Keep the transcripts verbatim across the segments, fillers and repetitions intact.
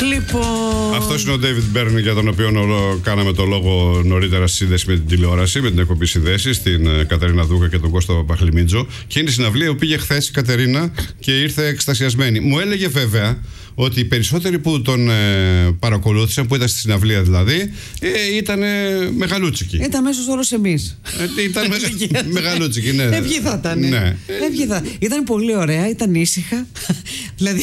Λοιπόν. Αυτός είναι ο David Byrne, για τον οποίο κάναμε το λόγο νωρίτερα στη σύνδεση με την τηλεόραση, με την εκπομπή Συνδέσεις, την Κατερίνα Δούκα και τον Κώστα Παπαχλημίτζο. Και είναι η συναυλία που πήγε χθες η Κατερίνα και ήρθε εκστασιασμένη. Μου έλεγε βέβαια ότι οι περισσότεροι που τον ε, παρακολούθησαν, που ήταν στη συναυλία δηλαδή, ε, ήταν ε, μεγαλούτσικοι. Ήταν μέσος όρος εμείς. Ε, ήταν μεγαλούτσικοι, ναι. Ε, ποιοι θα ήταν. Ναι. Ε, θα... Ήταν πολύ ωραία, ήταν ήσυχα. Δηλαδή,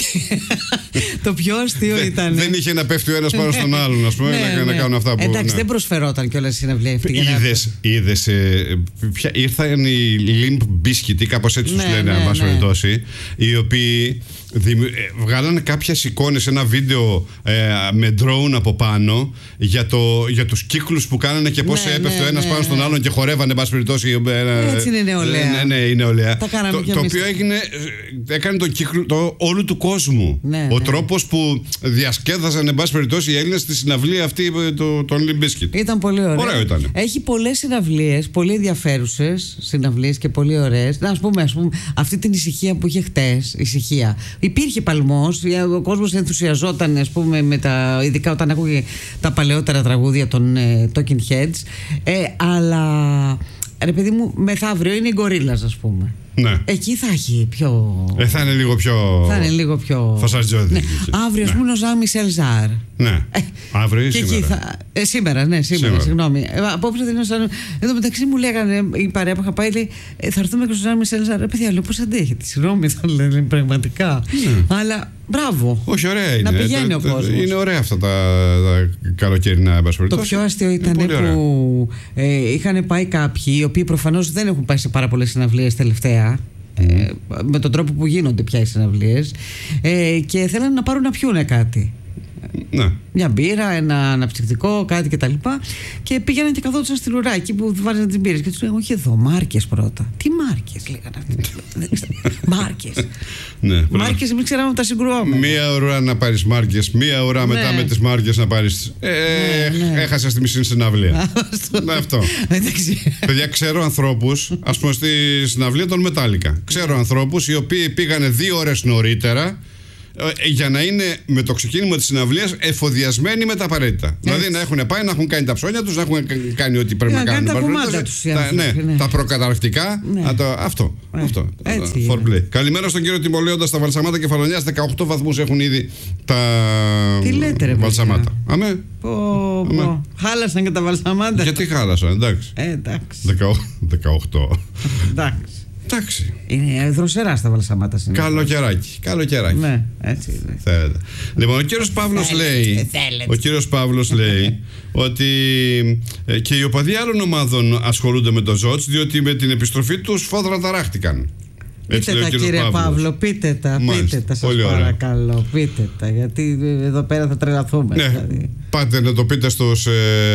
το πιο αστείο ήταν. Δεν είχε να πέφτει ο ένας πάνω στον άλλον, ας πούμε, ναι, να, ναι. να κάνουν αυτά που. Εντάξει, ναι. δεν προσφερόταν κιόλας η συναυλία αυτή. Είδες, είδες ε, ποια, ήρθαν οι Limp Bizkit, κάπως έτσι τους ναι, λένε, ναι, αν πάση ναι. περιπτώσει, οι οποίοι δημι... βγάλανε κάποιες εικόνες, ένα βίντεο ε, με drone από πάνω για, το, για τους κύκλους που κάνανε και πώς ναι, έπεφτε ναι, ο ένας ναι, πάνω στον άλλον και χορεύανε, εν πάση περιπτώσει. Έτσι είναι η νεολαία. Ναι, ναι, η νεολαία. Τα κάναμε το, κι το εμείς. οποίο έγινε, έκανε τον κύκλο το, όλου του κόσμου. Ναι, ο ναι. τρόπος που διασκέδαζαν, εν πάση περιπτώσει, οι Έλληνες στη συναυλία αυτή των το Limp Bizkit. Ήταν πολύ ωραίο. Ωραίο ήταν. Έχει πολλές συναυλίες, πολύ ενδιαφέρουσες συναυλίες και πολύ ωραίες. Να ας πούμε, ας πούμε, αυτή την ησυχία που είχε χτες, ησυχία. Υπήρχε παλμός, ο κόσμος ενθουσιαζόταν, ας πούμε, με τα, ειδικά όταν άκουγε τα παλαιότερα τραγούδια των ε, Talking Heads. Ε, αλλά, ρε παιδί μου, μεθαύριο είναι η Gorillaz, ας πούμε. Ναι. Εκεί θα έχει πιο. Ε, θα είναι λίγο πιο. Θα είναι λίγο πιο. Φασαρτζόδι. Ναι. Αύριο, α πούμε, ο Ζαν Μισελ Ζάρ. Ναι. Ε, αύριο ή σήμερα. Θα... Ε, σήμερα, ναι, σήμερα, σήμερα. Συγγνώμη. Ε, απόψε δεν είναι σαν. Εν τω μεταξύ μου λέγανε η παρέα που είχα πάει, λέει, ε, θα έρθουμε και στο Ζαν Μισελ Ζάρ. Ε, παιδιά, λέω, πώς αντέχετε. Συγγνώμη, θα λένε πραγματικά. Ναι. Αλλά μπράβο. Όχι, ωραία είναι. Να πηγαίνει τα, ο κόσμος. Είναι ωραία αυτά τα, τα καλοκαιρινά, εν πάση περιπτώσει. Το πιο αστείο ήταν που ε, είχαν πάει κάποιοι, οι οποίοι προφανώς δεν έχουν πάει σε πάρα πολλές συναυλίες τελευταία. Mm. Ε, με τον τρόπο που γίνονται πια οι συναυλίες, ε, και θέλανε να πάρουν να πιούνε κάτι. Ναι. Μια μπύρα, ένα αναψυκτικό, κάτι κτλ. Και πήγαιναν και καθόντουσαν στην ουρά εκεί που βάζανε τις μπύρες. Και τους λέγανε, όχι εδώ, μάρκες πρώτα. Τι μάρκες, λέγανε αυτοί. Μάρκες. Ναι, μάρκες, εμείς ξέραμε ότι τα συγκρουάμε. Μία ώρα να πάρεις μάρκες, μία ώρα ναι. μετά με τις μάρκες να πάρεις. Ε, ναι, ναι. Έχασα στη μισή συναυλία. Ναι, αυτό. Παιδιά, ξέρω ανθρώπους, ας πούμε στη συναυλία των Metallica. Ξέρω ανθρώπους οι οποίοι πήγανε δύο ώρες νωρίτερα για να είναι με το ξεκίνημα της συναυλίας εφοδιασμένοι με τα απαραίτητα. Έτσι. Δηλαδή να έχουν πάει, να έχουν κάνει τα ψώνια τους, να έχουν κάνει ό,τι πρέπει να, να κάνουν. Τα κομμάτια τους, τα, ναι, ναι. τα προκαταρκτικά. Ναι. Το, αυτό. Ναι. αυτό Έτσι, for play. Καλημέρα στον κύριο Τιμολέοντα στα Βαλσαμάτα Κεφαλονιάς. δεκαοκτώ βαθμούς έχουν ήδη τα Τι λέτε, ρε, Βαλσαμάτα. Αμέ. Πω, πω. Χάλασαν και τα Βαλσαμάτα. Γιατί χάλασαν, εντάξει. Ε, εντάξει. δεκαοκτώ. Εντάξει. Εντάξει. Είναι δροσερά στα Βαλσαμάτα. Καλοκαιράκι. Καλοκαιράκι. Ναι, έτσι είναι. Θέλετε. Λοιπόν, ο κύριος Παύλος λέει, θέλετε. ο κύριος Παύλος λέει ότι ε, και οι οπαδοί άλλων ομάδων ασχολούνται με το Ζότς, διότι με την επιστροφή τους σφόδρα ταράχτηκαν. Πείτε τα, κύριε Παύλος. Παύλο, πείτε τα, πείτε τα, σας παρακαλώ, πείτε τα, γιατί εδώ πέρα θα τρελαθούμε. Ναι, δηλαδή. Πάτε να το πείτε στους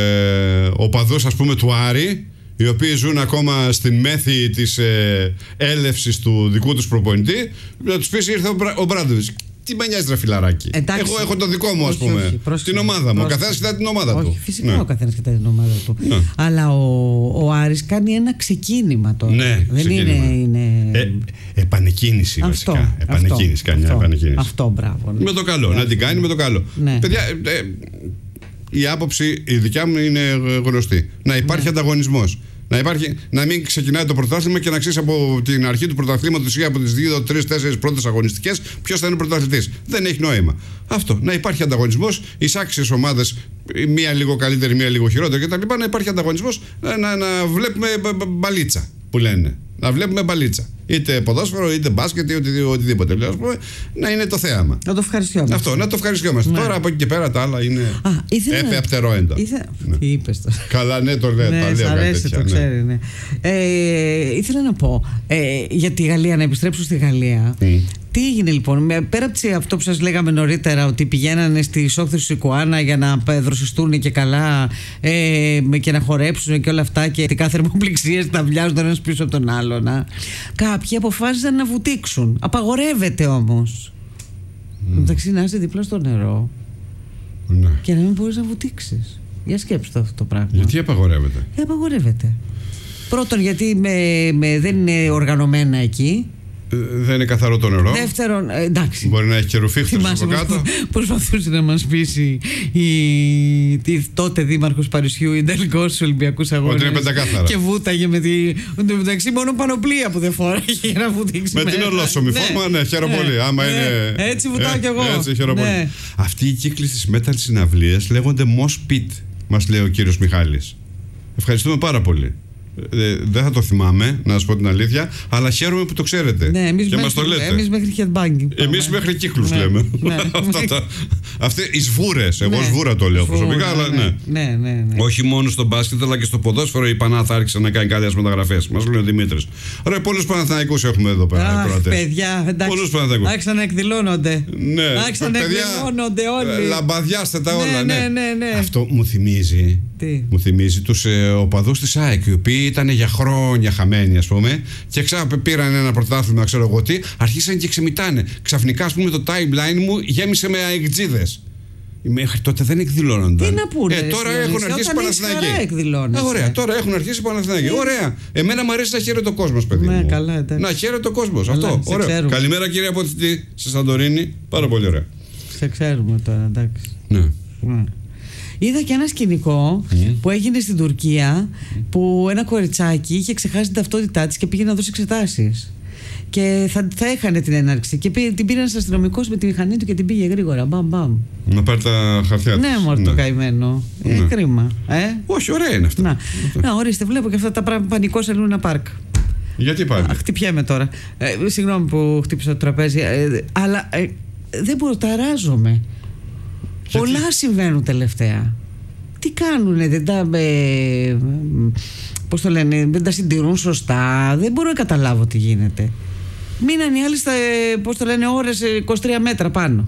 ε, οπαδούς, ας πούμε, του Άρη, οι οποίοι ζουν ακόμα στην μέθη της ε, έλευσης του δικού τους προπονητή, να τους πεις ήρθε ο, Μπρα, ο Μπράντοβιτς. Τι με νοιάζει, ρε φιλαράκι. Εντάξει. Εγώ έχω το δικό μου, ας όχι, πούμε. όχι, πρόσεχε, την ομάδα μου. πρόσεχε. Ο καθένας κοιτάει την ομάδα όχι, του. Φυσικά ναι. ο καθένας κοιτάει την ομάδα του. Ναι. Αλλά ο, ο Άρης κάνει ένα ξεκίνημα τώρα. Ναι, δεν ξεκίνημα. είναι. είναι... Ε, επανεκκίνηση αυτό, βασικά. Επανεκκίνηση. Αυτό, κάνει αυτό, επανεκκίνηση. αυτό, μπράβο. Ναι. Με το καλό. Ναι. Να την κάνει με το καλό. Ναι. Παιδιά, ε, η άποψη η δικιά μου είναι γνωστή. Να υπάρχει ναι. ανταγωνισμός. Να, υπάρχει, να μην ξεκινάει το πρωτάθλημα και να ξέρει από την αρχή του πρωταθλήματος ή από τις δύο, τρεις, τέσσερις πρώτες αγωνιστικές ποιος θα είναι πρωταθλητής. Δεν έχει νόημα. Αυτό. Να υπάρχει ανταγωνισμός, εισάξιες ομάδες, μία λίγο καλύτερη, μία λίγο χειρότερη κτλ. Να υπάρχει ανταγωνισμός, να, να, να βλέπουμε μπαλίτσα που λένε. Να βλέπουμε μπαλίτσα. Είτε ποδόσφαιρο, είτε μπάσκετ, είτε οτιδήποτε. Λέω, πούμε, να είναι το θέαμα. Να το ευχαριστιόμαστε. Αυτό, να το ευχαριστιόμαστε. Ναι. Τώρα από εκεί και πέρα τα άλλα είναι έπεαπτερόεντα. Ήθε... Ναι. Τι είπες τώρα. Καλά, ναι, το λέω. Ναι, τα λέω αρέσει, τέτοια, το ναι. ξέρει, ναι. Ε, ήθελα να πω ε, για τη Γαλλία, να επιστρέψω στη Γαλλία. Mm. Τι έγινε λοιπόν, πέρα από αυτό που σας λέγαμε νωρίτερα, ότι πηγαίνανε στις όχθες του Σικουάνα για να δροσιστούν και καλά ε, και να χορέψουν και όλα αυτά και ειδικά θερμοπληξίες τα βιάζουν τον ένας πίσω από τον άλλον. Α. Κάποιοι αποφάσισαν να βουτήξουν. Απαγορεύεται όμως. Mm. Εντάξει, να είσαι δίπλα στο νερό ναι. και να μην μπορείς να βουτήξεις. Για σκέψτε αυτό το πράγμα. Γιατί απαγορεύεται? Ε, απαγορεύεται. Πρώτον, γιατί με, με, δεν είναι οργανωμένα εκεί. Δεν είναι καθαρό το νερό. Δεύτερον, ε, εντάξει. Μπορεί να έχει και ρουφίχτες από κάτω. Προσπαθούσε να μας πείσει η, η τότε δήμαρχος Παρισιού, η τελικός στους Ολυμπιακούς Αγώνες. Ότι είναι πεντακάθαρα. Και βούταγε με τη. μεταξύ μόνο πανοπλία που δεν φόραγε για να βούτηξει. Με την ολόσωμη φόρμα, ναι, χαίρομαι πολύ. Άμα ναι. είναι. Έτσι βουτάω ε, κι εγώ. Έτσι, χαίρομαι ναι. πολύ. Αυτοί οι κύκλοι στις metal συναυλίες λέγονται Mosh Pit, μας λέει ο κύριος Μιχάλης. Ευχαριστούμε πάρα πολύ. Ε, δεν θα το θυμάμαι, να σας πω την αλήθεια, αλλά χαίρομαι που το ξέρετε. Ναι, εμείς και μέχρι, μας το λέτε. Εμείς μέχρι headbanging. Εμείς μέχρι κύκλους ναι, λέμε. Ναι. Αυτές οι σβούρες. Εγώ ναι. σβούρα το λέω Σβούρα, προσωπικά, αλλά ναι. Ναι, ναι, ναι. Όχι μόνο στο μπάσκετ, αλλά και στο ποδόσφαιρο η Πανάθα άρχισε να κάνει καλές μεταγραφές. Μας λέει ο Δημήτρης. Ωραία, πολλούς Παναθηναϊκούς έχουμε εδώ πέρα. Αχ, παιδιά, εντάξει. Πολλούς Παναθηναϊκούς. Άρχισαν να εκδηλώνονται. Ναι, άρχισαν να εκδηλώνονται όλοι. Λαμπαδιάστε τα όλα, ναι. Ναι, ναι, ναι. Αυτό μου θυμίζει. Τι? Μου θυμίζει τους ε, οπαδούς της ΑΕΚ, οι οποίοι ήταν για χρόνια χαμένοι, ας πούμε, και ξα πήραν ένα πρωτάθλημα, ξέρω εγώ τι, αρχίσαν και ξεμητάνε. Ξαφνικά, ας πούμε, το timeline μου γέμισε με αεκτζίδες. Μέχρι τότε δεν εκδηλώνονταν. Τι να πούνε, ε, τώρα ρε, έχουν αρχίσει οι Παναθηναϊκοί. Α, ωραία, τώρα έχουν αρχίσει οι Παναθηναϊκοί. Ωραία. Εμένα μου αρέσει να χαίρεται ο κόσμος, παιδί ναι, μου. Καλά, εντάξει. Να χαίρεται ο κόσμος. Αυτό. Ωραία. Καλημέρα, κύριε Αποθητή, στη Σαντορίνη. Πάρα πολύ ωραία. Σε ξέρουμε τώρα, εντάξει. Ναι. ναι. Είδα και ένα σκηνικό mm. που έγινε στην Τουρκία, που ένα κοριτσάκι είχε ξεχάσει την ταυτότητά της και πήγε να δώσει εξετάσεις. Και θα, θα έχανε την έναρξη. Και πήγε, την πήρε ένας αστυνομικός με τη μηχανή του και την πήγε γρήγορα. Μπαμ, μπαμ. Να πάρει τα χαρτιά της. Ναι, μωρέ, το καημένο. Ναι. Ε, κρίμα. Ε? Όχι, ωραία είναι αυτό. Να. Να, ορίστε, βλέπω και αυτά τα πράγματα πανικό σε Λούνα Πάρκ. Γιατί πάλι? Α, χτυπιέμαι τώρα. Ε, συγγνώμη που χτύπησα το τραπέζι. Ε, αλλά ε, δεν μπορώ, ταράζομαι. Γιατί? Πολλά συμβαίνουν τελευταία. Τι κάνουνε, δεν τα. Ε, πώς το λένε, δεν τα συντηρούν σωστά. Δεν μπορώ να καταλάβω τι γίνεται. Μείναν οι άλλοι στα, πώς το λένε, ώρες είκοσι τρία μέτρα πάνω.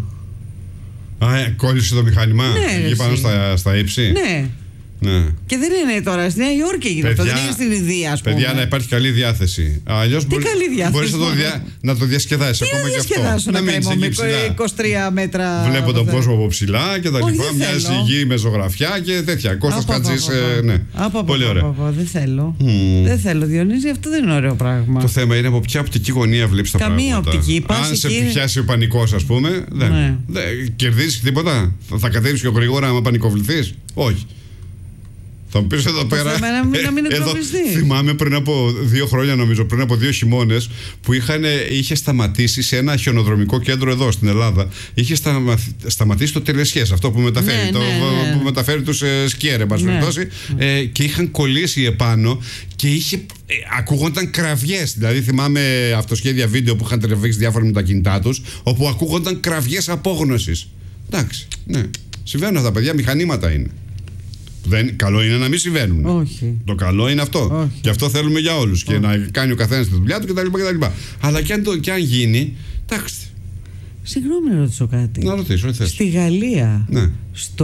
Α, ε, κόλλησε το μηχάνημα. Ναι, εκεί πάνω στα, στα ύψη. Ναι. Ναι. Και δεν είναι τώρα στη Νέα Υόρκη έγινε αυτό, δεν είναι στην Ινδία, ας πούμε. Παιδιά, να υπάρχει καλή διάθεση. Αλλιώς μπορεί να το, δια, να το διασκεδάσεις ακόμα και αυτό. Να μην με είκοσι τρία μέτρα. Βλέπω τον κόσμο από ψηλά και τα λοιπά. Μοιάζει γη με ζωγραφιά και τέτοια. Κώστας Χατζής. Ναι. Πολύ ωραία. Δεν θέλω. Δεν θέλω, Διονύση, αυτό δεν είναι ωραίο πράγμα. Το θέμα είναι από ποια οπτική γωνία βλέπεις τα πράγματα. Καμία οπτική. Αν σε πιάσει ο πανικός, ας πούμε, κερδίζεις τίποτα. Θα κατέβεις πιο γρήγορα άμα πανικοβληθείς? Όχι. Θα μου πεις εδώ πέρα. Να μην, να μην εδώ, θυμάμαι πριν από δύο χρόνια, νομίζω, πριν από δύο χειμώνες, που είχαν, είχε σταματήσει σε ένα χιονοδρομικό κέντρο εδώ στην Ελλάδα. Είχε σταμα, σταματήσει το τελεσχές, αυτό που μεταφέρει, ναι, το, ναι, ναι. που μεταφέρει τους ε, σκιέρ, εν πάση περιπτώσει. Ε, και είχαν κολλήσει επάνω και είχε, ε, ακούγονταν κραυγές. Δηλαδή, θυμάμαι αυτοσχέδια βίντεο που είχαν τρεβήξει διάφορα με τα κινητά τους, όπου ακούγονταν κραυγές απόγνωσης. Εντάξει, ναι. Συμβαίνουν αυτά, παιδιά, μηχανήματα είναι. Δεν, καλό είναι να μην συμβαίνουν. Όχι. Το καλό είναι αυτό. Όχι. Και αυτό θέλουμε για όλους. Και να κάνει ο καθένας τη δουλειά του κτλ. Αλλά και αν, το, και αν γίνει, εντάξει. Συγγνώμη να ρωτήσω κάτι. Να ρωτήσω, ό,τι θες. Στη Γαλλία, ναι. στο,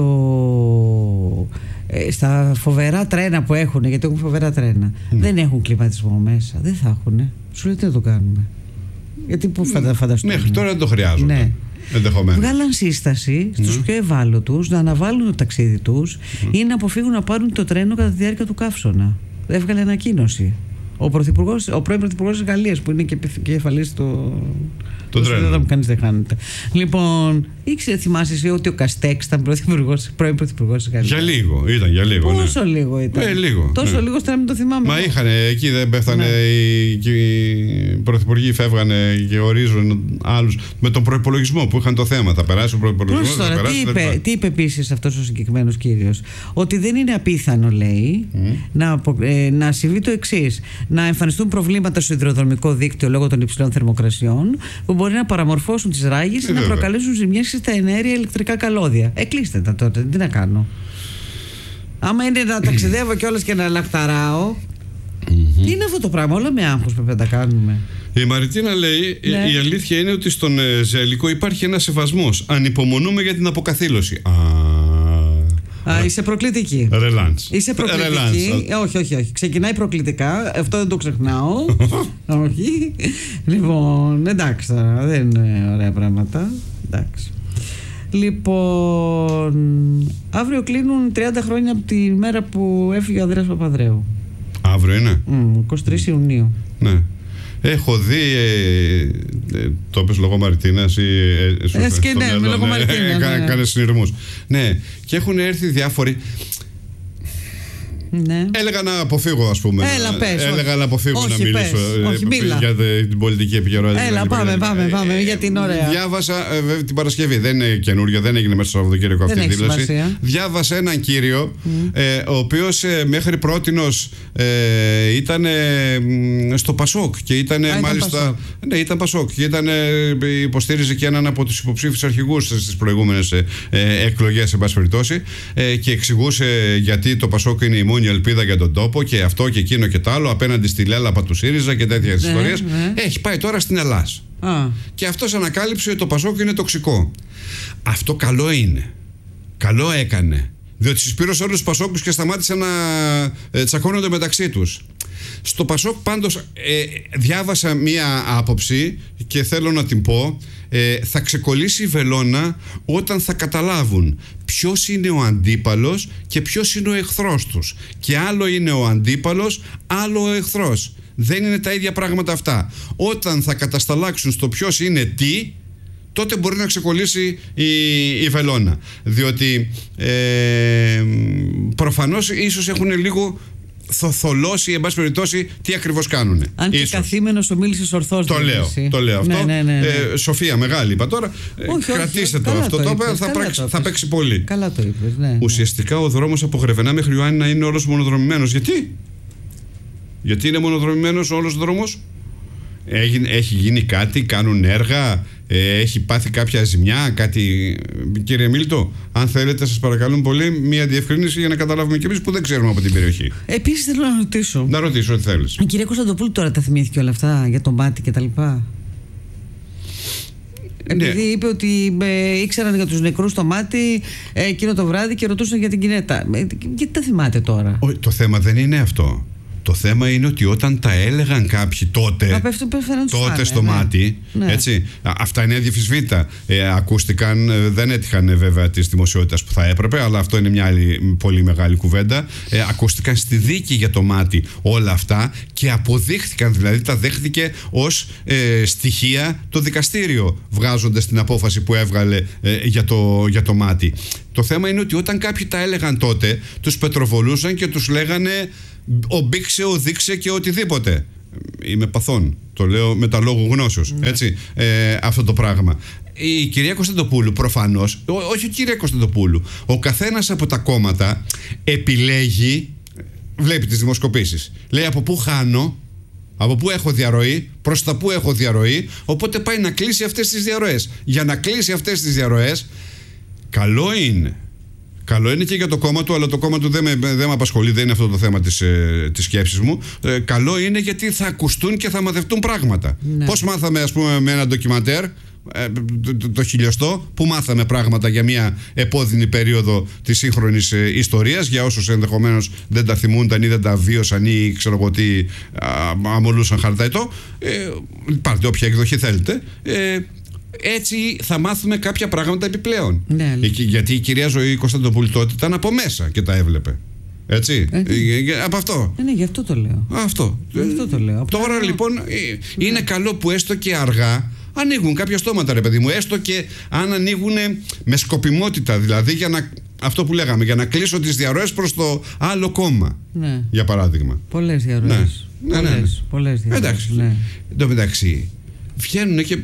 ε, στα φοβερά τρένα που έχουν, γιατί έχουν φοβερά τρένα, ναι. δεν έχουν κλιματισμό μέσα. Δεν θα έχουν. Σου λέει τι να το κάνουμε. Γιατί που φαντα, φανταστούμε. Μέχρι τώρα δεν το χρειάζονται. Ναι. Βγάλαν σύσταση στους mm. πιο ευάλωτους να αναβάλουν το ταξίδι τους mm. ή να αποφύγουν να πάρουν το τρένο κατά τη διάρκεια του καύσωνα. Έβγαλε ανακοίνωση. Ο, ο πρώην πρωθυπουργός της Γαλλίας, που είναι και επικεφαλής του. Το τρένο. Δεν μου κάνεις, δεν χάνεται. Λοιπόν, ήξερε, θυμάσαι εσύ ότι ο Καστέξ ήταν πρώην πρωθυπουργός της Γαλλίας? Για λίγο, ήταν για λίγο. Πόσο ναι. λίγο ήταν? Ε, λίγο. Τόσο ναι. λίγο, τώρα μην το θυμάμαι. Μα είχαν, εκεί δεν πέφτανε, ναι. οι, οι πρωθυπουργοί φεύγανε και ορίζουν άλλους με τον προϋπολογισμό που είχαν το θέμα. Θα περάσει ο προϋπολογισμός. Τώρα, τι είπε, τι είπε επίσης αυτός ο συγκεκριμένος κύριος? Ότι δεν είναι απίθανο, λέει, mm. να, ε, να συμβεί το εξής: να εμφανιστούν προβλήματα στο υδροδρομικό δίκτυο λόγω των υψηλών θερμοκρασιών, που μπορεί να παραμορφώσουν τις ράγες ή να βέβαια. προκαλέσουν ζημιές στα εναέρια ηλεκτρικά καλώδια. Ε, κλείστε τα τότε, τι να κάνω. Άμα είναι να ταξιδεύω κιόλας και να λαχταράω, mm-hmm. τι είναι αυτό το πράγμα? Όλα με άγχος πρέπει να τα κάνουμε. Η Μαριτίνα λέει, ναι. η αλήθεια είναι ότι στον ε, Ζέλικο υπάρχει ένας σεβασμός. Ανυπομονούμε για την αποκαθήλωση. Α, Α, είσαι προκλητική. Ρελάνς. Είσαι προκλητική. Ρελάνς. Όχι, όχι, όχι. Ξεκινάει προκλητικά. Αυτό δεν το ξεχνάω. Όχι. Λοιπόν, εντάξει τώρα. Δεν είναι ωραία πράγματα. Εντάξει. Λοιπόν, αύριο κλείνουν τριάντα χρόνια από τη μέρα που έφυγε ο Ανδρέας Παπανδρέου. Αύριο είναι. Mm, εικοστή τρίτη Ιουνίου. Ναι. Έχω δει. Ε, ε, το πες λόγω Μαρτίνας ή. Ε, ε, και ναι, με λόγω Μαρτίνα. Κάνε συνειρμούς. Ναι, και έχουν έρθει διάφοροι. Ναι. Έλεγα να αποφύγω, ας πούμε. Έλα, πες, Έλεγα όχι. να αποφύγω όχι, να μιλήσω πες, όχι, μίλα. για την πολιτική επικαιρότητα. Έλα, πάμε, πάμε, πάμε, για την ωραία. Διάβασα ε, την Παρασκευή, δεν είναι καινούργια, δεν έγινε μέσα στο Σαββατοκύριακο αυτή η δήλωση. Σημασία. Διάβασα έναν κύριο, mm. ε, ο οποίος ε, μέχρι πρότινος ε, ήταν ε, στο Πασόκ και ήταν Α, μάλιστα. Ήταν Πασόκ. Ναι, ήταν Πασόκ και ήταν, ε, υποστήριζε και έναν από τους υποψήφιους αρχηγούς στις προηγούμενες ε, ε, εκλογές, εν πάση περιπτώσει, ε, και εξηγούσε γιατί το Πασόκ είναι η μόνη ελπίδα για τον τόπο και αυτό και εκείνο και το άλλο απέναντι στη λέλαπα του ΣΥΡΙΖΑ και τέτοιες ναι, ιστορίες. Ναι. Έχει πάει τώρα στην Ελλάς. Α. Και αυτός ανακάλυψε ότι το Πασόκ είναι τοξικό. Αυτό καλό είναι. Καλό έκανε. Διότι συσπήρωσε όλους τους Πασόκους και σταμάτησε να ε, τσακώνονται μεταξύ τους. Στο Πασόκ πάντως ε, διάβασα μία άποψη και θέλω να την πω. Ε, θα ξεκολλήσει η βελόνα όταν θα καταλάβουν ποιος είναι ο αντίπαλος και ποιος είναι ο εχθρός τους. Και άλλο είναι ο αντίπαλος, άλλο ο εχθρός. Δεν είναι τα ίδια πράγματα αυτά. Όταν θα κατασταλάξουν στο ποιος είναι τι, τότε μπορεί να ξεκολλήσει η, η βελόνα. Διότι ε, προφανώς ίσως έχουν λίγο θολώσει, εν πάση περιπτώσει, τι ακριβώς κάνουν. Αν και καθήμενος ομίλησες ορθώς. Το λέω, το λέω αυτό. Ναι, ναι, ναι, ναι. Ε, Σοφία, μεγάλη είπα τώρα. Όχι, κρατήστε όχι, το αυτό. Το είπες, θα, πράξει, το θα παίξει πολύ. Καλά το είπες. Ναι, ουσιαστικά ναι. Ο δρόμος από Γρεβενά μέχρι Ιωάννινα είναι όλος μονοδρομημένος. Γιατί? Γιατί είναι μονοδρομημένος όλος ο δρόμος? Έχει γίνει κάτι, κάνουν έργα, έχει πάθει κάποια ζημιά, κάτι. Κύριε Μίλτο, αν θέλετε, σας παρακαλούμε πολύ, μια διευκρίνηση για να καταλάβουμε κι εμείς που δεν ξέρουμε από την περιοχή. Επίσης θέλω να ρωτήσω. Να ρωτήσω, ό,τι θέλεις. Η κυρία Κωνσταντοπούλου τώρα τα θυμήθηκε όλα αυτά για το μάτι και τα λοιπά. Επειδή ναι. είπε ότι ε, ήξεραν για τους νεκρούς το μάτι ε, εκείνο το βράδυ και ρωτούσαν για την Κινέτα. Ε, γιατί τα θυμάται τώρα? Ο, το θέμα δεν είναι αυτό. Το θέμα είναι ότι όταν τα έλεγαν κάποιοι τότε, Α, πέφτουν, πέφτουν τότε φάνε, στο ναι. μάτι, ναι. έτσι, αυτά είναι αδιαφυσβήτα. Ε, ακούστηκαν, δεν έτυχαν βέβαια της δημοσιότητας που θα έπρεπε, αλλά αυτό είναι μια άλλη πολύ μεγάλη κουβέντα. Ε, ακούστηκαν στη δίκη για το μάτι όλα αυτά και αποδείχθηκαν, δηλαδή τα δέχθηκε ως ε, στοιχεία το δικαστήριο, βγάζοντας την απόφαση που έβγαλε ε, για, το, για το μάτι. Το θέμα είναι ότι όταν κάποιοι τα έλεγαν τότε, τους πετροβολούσαν και τους λέγανε ο μπήξε, ο δείξε και οτιδήποτε. Είμαι παθών. Το λέω με τα λόγου γνώσεως. Ναι. Έτσι, ε, αυτό το πράγμα. Η κυρία Κωνσταντοπούλου, προφανώς, ό, όχι η κυρία Κωνσταντοπούλου, ο καθένας από τα κόμματα επιλέγει, βλέπει τις δημοσκοπήσεις. Λέει από πού χάνω, από πού έχω διαρροή, προς τα πού έχω διαρροή, οπότε πάει να κλείσει αυτές τις διαρροές. Για να κλείσει αυτές τις διαρροές, καλό είναι. Καλό είναι και για το κόμμα του, αλλά το κόμμα του δεν με, δεν με απασχολεί, δεν είναι αυτό το θέμα της, ε, της σκέψης μου. Ε, καλό είναι γιατί θα ακουστούν και θα μαθευτούν πράγματα. Ναι. Πώς μάθαμε, ας πούμε, με ένα ντοκιμαντέρ, ε, το, το, το χιλιοστό, που μάθαμε πράγματα για μια επώδυνη περίοδο της σύγχρονης ε, ιστορίας, για όσους ενδεχομένως δεν τα θυμούνταν ή δεν τα βίωσαν ή ξέρω εγώ τι αμολούσαν χαρταετό. Ε, πάρτε όποια εκδοχή θέλετε. Ε, Έτσι θα μάθουμε κάποια πράγματα επιπλέον. Ναι, γιατί η κυρία Ζωή Κωνσταντοπούλου τότε ήταν από μέσα και τα έβλεπε. Έτσι. Ε, από αυτό. Ναι, γι' αυτό το λέω. Αυτό. Γι' αυτό το λέω. Τώρα Απλά... λοιπόν είναι ναι. καλό που έστω και αργά ανοίγουν κάποια στόματα, ρε παιδί μου. Έστω και αν ανοίγουν με σκοπιμότητα, δηλαδή για να. Αυτό που λέγαμε, για να κλείσω τις διαρροές προς το άλλο κόμμα. Ναι. Για παράδειγμα. Πολλές διαρροές. Ναι. Πολλές, ναι, ναι. πολλές διαρροές. Εντάξει. Ναι. Εν τω μεταξύ, βγαίνουν και.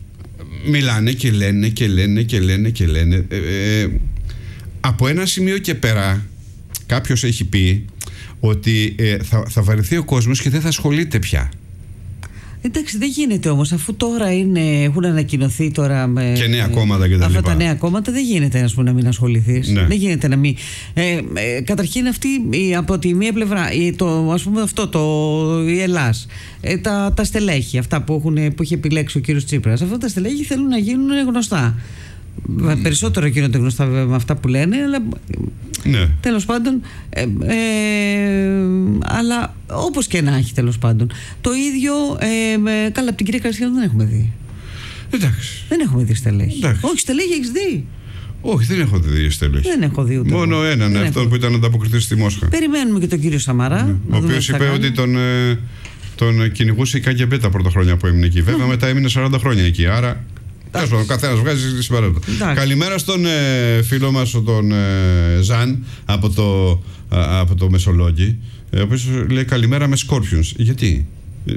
Μιλάνε και λένε και λένε και λένε και λένε ε, ε, από ένα σημείο και πέρα κάποιος έχει πει ότι ε, θα, θα βαρεθεί ο κόσμος και δεν θα ασχολείται πια. Εντάξει, δεν γίνεται όμως, αφού τώρα είναι, έχουν ανακοινωθεί τώρα με, και νέα κόμματα και τα αυτά λοιπά. Τα νέα κόμματα, δεν γίνεται ας πούμε, να μην ασχοληθείς. Ναι. Δεν γίνεται να μην. Ε, ε, καταρχήν αυτή από τη μία πλευρά, το, ας πούμε αυτό, το, η Ελλάς, ε, τα, τα στελέχη, αυτά που, έχουν, που έχει επιλέξει ο κύριος Τσίπρας, αυτά τα στελέχη θέλουν να γίνουν γνωστά. Mm. Περισσότερο γίνονται γνωστά με αυτά που λένε, αλλά ναι. τέλος πάντων ε, ε, αλλά όπως και να έχει τέλος πάντων το ίδιο ε, με, καλά από την κυρία Καρσία δεν έχουμε δει. Εντάξει. Δεν έχουμε δει στελέχη. Εντάξει. Όχι, στελέχη έχεις δει? Όχι, δεν έχω δει στελέχη. Δεν έχω δει ούτε μόνο εγώ. Έναν, αυτόν έχω. Που ήταν να ανταποκριθεί στη Μόσχα. Περιμένουμε και τον κύριο Σαμαρά, ναι. Ο οποίος είπε ότι τον, ε, τον κυνηγούσε η Καγκεμπέ τα πρώτα χρόνια που έμεινε εκεί. Βέβαια, μετά έμεινε σαράντα χρόνια εκεί. Άρα, ο καθένας βγάζει συμπεράσματα. Καλημέρα στον ε, φίλο μας, τον ε, Ζαν, από το, α, από το Μεσολόγγι, ο οποίος λέει καλημέρα με Scorpions. Γιατί?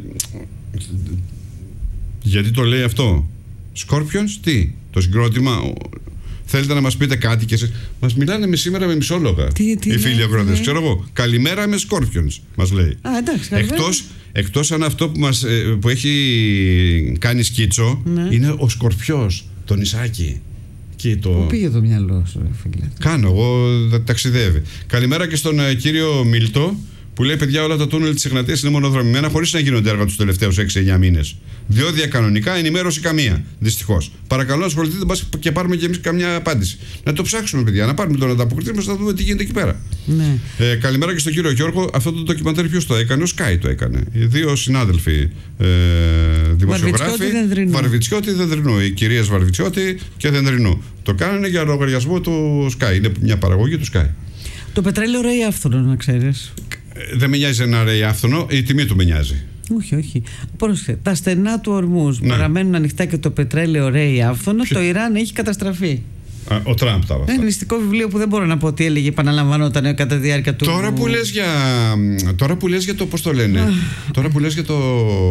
Γιατί το λέει αυτό? Scorpions, τι? Το συγκρότημα? Θέλετε να μας πείτε κάτι και εσείς? Μας μιλάνε σήμερα με μισόλογα τι, τι οι φίλοι ακροατές. Ξέρω εγώ. Καλημέρα με Scorpions, μας λέει. Α, εντάξει, εκτός, εκτός αν αυτό που, μας, που έχει κάνει σκίτσο, ναι, είναι ο Σκορπιός, τον Ισάκη. Το... Πού πήγε το μυαλό σου, φίλε? Κάνω, εγώ ταξιδεύει. Καλημέρα και στον uh, κύριο Μίλτο, που λέει: παιδιά, όλα τα τούνελ της Εγνατίας είναι μονοδρομημένα χωρίς να γίνονται έργα τους τελευταίους έξι εννιά μήνες. Διόδια κανονικά, ενημέρωση καμία. Δυστυχώς. Παρακαλώ, ασχοληθείτε και πάρουμε και εμείς καμιά απάντηση. Να το ψάξουμε, παιδιά, να πάρουμε τον ανταποκριτή μας, να δούμε τι γίνεται εκεί πέρα. Ναι. Ε, καλημέρα και στον κύριο Γιώργο. Αυτό το ντοκιμαντέρ ποιος το έκανε? Ο Sky το έκανε. Οι δύο συνάδελφοι ε, δημοσιογράφοι. Βαρβιτσιώτη Δενδρινού. Οι κυρίες Βαρβιτσιώτη και Δενδρινού. Το κάνανε για λογαριασμό του Sky. Είναι μια παραγωγή του Sky. Το πετρέλαιο ρέει άφθονο, να ξέρεις. Δεν με νοιάζει ένα ρέει άφθονο, η τιμή του με νοιάζει. Όχι, όχι. Πρόσεχε. Τα στενά του Ορμούζ ναι. παραμένουν ανοιχτά και το πετρέλαιο ρέει άφθονο. Ποιο... Το Ιράν έχει καταστραφεί. Α, ο Τραμπ τα βάζει. Ένα μυστικό βιβλίο που δεν μπορώ να πω τι έλεγε, επαναλαμβανόταν κατά τη διάρκεια του. Τώρα που λες για, τώρα που λες για το. Πώς το λένε. Τώρα που λες για το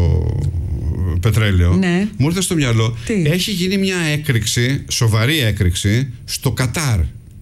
πετρέλαιο. Ναι. Μου ήρθε στο μυαλό. Τι? Έχει γίνει μια έκρηξη, σοβαρή έκρηξη, στο Κατάρ.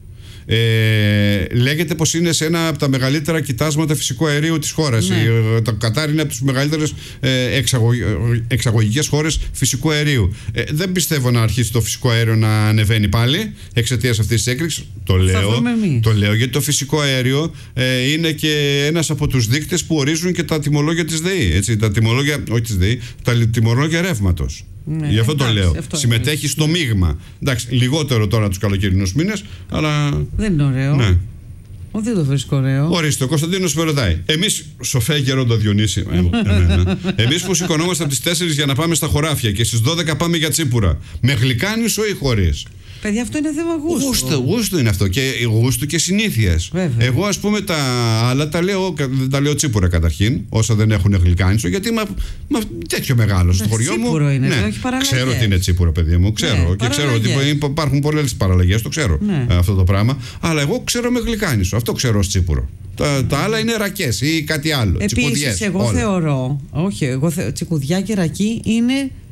Ε, λέγεται πως είναι σε ένα από τα μεγαλύτερα κοιτάσματα φυσικού αερίου της χώρας. Ναι. Το Κατάρ είναι από τις μεγαλύτερες ε, εξαγωγ, εξαγωγικές χώρες φυσικού αερίου. Ε, δεν πιστεύω να αρχίσει το φυσικό αέριο να ανεβαίνει πάλι εξαιτίας αυτής της έκρηξης. Το λέω, το λέω γιατί το φυσικό αέριο ε, είναι και ένας από τους δείκτες που ορίζουν και τα τιμολόγια της ΔΕΗ. Έτσι, τα τιμολόγια, όχι της ΔΕΗ, τα τιμολόγια ρεύματος. Ναι, γι' αυτό εντάξει, το λέω. Αυτό συμμετέχει είναι. Στο μείγμα. Εντάξει, λιγότερο τώρα τους καλοκαιρινούς μήνες, αλλά. Δεν είναι ωραίο. Ναι. Ο, δεν το βρίσκω ωραίο. Ορίστε, ο Κωνσταντίνος με ρωτάει. Εμείς, σοφέ Γερόντο Διονύση, εμείς που σηκωνόμαστε από τις τέσσερις για να πάμε στα χωράφια και στις δώδεκα πάμε για τσίπουρα, με γλυκάνισο ή χωρίς? Παιδιά, αυτό είναι θέμα γούστου. Γούστο, γούστο είναι αυτό. Και γούστου και συνήθειες. Εγώ, ας πούμε, τα άλλα τα λέω, τα λέω τσίπουρα καταρχήν, όσα δεν έχουν γλυκάνισο, γιατί μα, μα τέτοιο μεγάλο στο χωριό μου. Είναι, ναι, όχι ξέρω ότι είναι τσίπουρο, παιδί μου. Ξέρω. Ναι, και ξέρω ότι υπάρχουν πολλές παραλλαγές, το ξέρω ναι. αυτό το πράγμα. Αλλά εγώ ξέρω με γλυκάνισο. Αυτό ξέρω ως τσίπουρο. Τα, τα άλλα είναι ρακές ή κάτι άλλο. Επίσης, εγώ όλα. θεωρώ. Όχι, εγώ θε, τσικουδιά και ρακί είναι